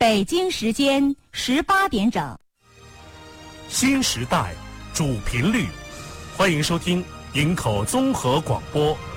北京时间18点整。 新时代主频率，欢迎收听营口综合广播